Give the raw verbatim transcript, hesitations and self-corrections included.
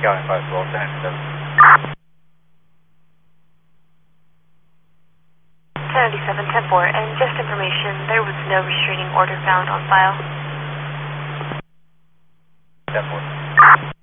County five twelve, San seven. seven ten four, and just information, there was no restraining order found on file. ten four.